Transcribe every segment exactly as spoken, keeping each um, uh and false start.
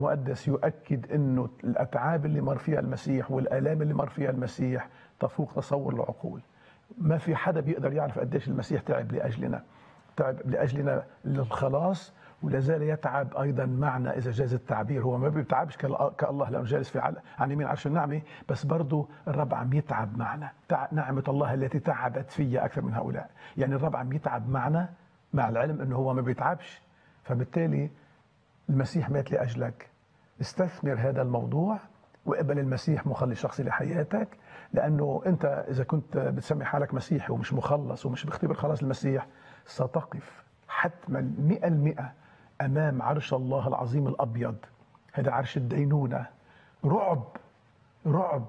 المقدس يؤكد أنه الأتعاب اللي مر فيها المسيح والآلام اللي مر فيها المسيح تفوق تصور العقول. ما في حدا بيقدر يعرف قديش المسيح تعب لأجلنا، تعب لأجلنا للخلاص، ولا زال يتعب أيضا معنا إذا جاز التعبير. هو ما بيتعبش كالله لأنه جالس في عن يمين عرش النعمة، بس برضه الرب عم يتعب معنا. نعمة الله التي تعبت فيا أكثر من هؤلاء. يعني الرب عم يتعب معنا مع العلم أنه هو ما بيتعبش. فبالتالي المسيح مات لأجلك. استثمر هذا الموضوع وقبل المسيح مخلص شخصي لحياتك، لأنه أنت إذا كنت بتسمي حالك مسيحي ومش مخلص ومش بختبر خلاص المسيح، ستقف حتما مئة المئة أمام عرش الله العظيم الأبيض. هذا عرش الدينونة. رعب رعب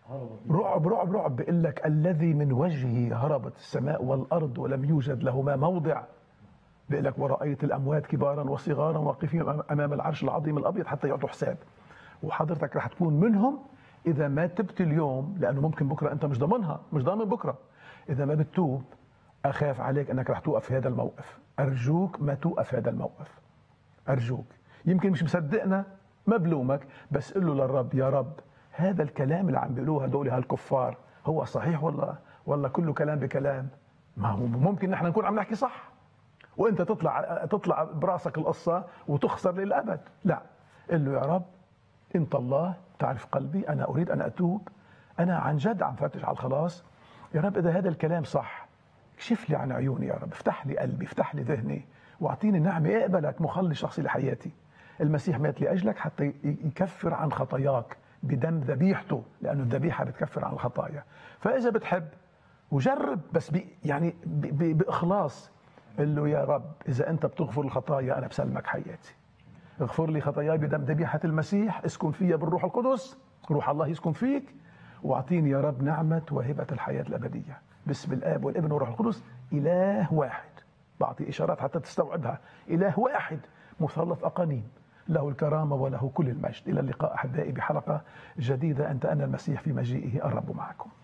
رعب رعب رعب بيقول لك الذي من وجهه هربت السماء والأرض ولم يوجد لهما موضع. بيقول لك ورأيت الأموات كبارا وصغارا واقفين أمام العرش العظيم الأبيض حتى يعطوا حساب. وحضرتك رح تكون منهم إذا ما تبت اليوم، لأنه ممكن بكرة أنت مش ضامنها، مش ضامن بكرة. إذا ما بتتوب أخاف عليك أنك رح توقف في هذا الموقف. أرجوك ما توقف في هذا الموقف، أرجوك. يمكن مش مصدقنا، ما بلومك، بس قل له للرب يا رب هذا الكلام اللي عم بيقولوه هدول هالكفار هو صحيح ولا ولا كله كلام بكلام؟ ما هو ممكن نحن نكون عم نحكي صح وانت تطلع تطلع براسك القصه وتخسر للابد. لا، قل له يا رب انت الله تعرف قلبي، انا اريد ان اتوب، انا عن جد عم فتش على الخلاص. يا رب اذا هذا الكلام صح اكشف لي عن عيوني يا رب، افتح لي قلبي، افتح لي ذهني، واعطيني نعمه اقبلك مخلص شخصي لحياتي. المسيح مات لاجلك حتى يكفر عن خطاياك بدم ذبيحته، لانه الذبيحه بتكفر عن الخطايا. فاذا بتحب وجرب بس بي يعني بي باخلاص، قل له يا رب إذا أنت بتغفر الخطايا أنا بسلمك حياتي. اغفر لي خطاياي بدم ذبيحة المسيح، اسكن فيا بالروح القدس، روح الله يسكن فيك، واعطيني يا رب نعمة وهبة الحياة الأبدية. باسم الآب والابن والروح القدس، إله واحد. بعطي إشارات حتى تستوعبها. إله واحد مثلث أقانيم، له الكرامة وله كل المجد. إلى اللقاء أحبائي بحلقة جديدة. أنت أنا المسيح في مجيئه، الرب معكم.